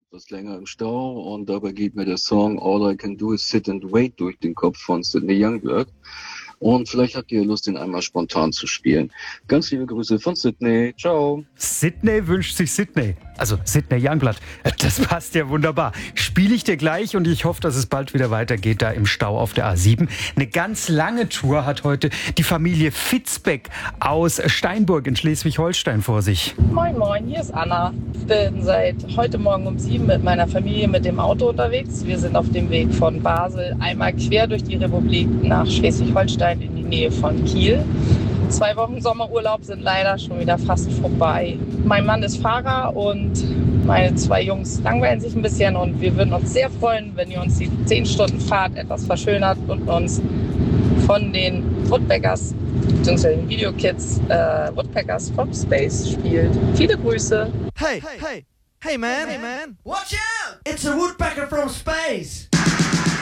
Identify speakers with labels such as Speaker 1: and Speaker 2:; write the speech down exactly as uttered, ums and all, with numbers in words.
Speaker 1: etwas länger im Stau und dabei geht mir der Song All I Can Do Is Sit and Wait durch den Kopf von Sydney Youngblood. Und vielleicht habt ihr Lust, den einmal spontan zu spielen. Ganz liebe Grüße von Sydney. Ciao.
Speaker 2: Sydney wünscht sich Sydney. Also Sydney Youngblood. Das passt ja wunderbar. Spiele ich dir gleich und ich hoffe, dass es bald wieder weitergeht da im Stau auf der A sieben. Eine ganz lange Tour hat heute die Familie Fitzbeck aus Steinburg in Schleswig-Holstein vor sich.
Speaker 3: Moin Moin, hier ist Anna. Ich bin seit heute Morgen um sieben mit meiner Familie mit dem Auto unterwegs. Wir sind auf dem Weg von Basel einmal quer durch die Republik nach Schleswig-Holstein in die Nähe von Kiel. Zwei Wochen Sommerurlaub sind leider schon wieder fast vorbei. Mein Mann ist Fahrer und meine zwei Jungs langweilen sich ein bisschen und wir würden uns sehr freuen, wenn ihr uns die zehn Stunden Fahrt etwas verschönert und uns von den Woodpeckers bzw. den Videokids äh, Woodpeckers from Space spielt. Viele Grüße.
Speaker 4: Hey, hey, hey man, hey man, watch out! It's a woodpecker from space!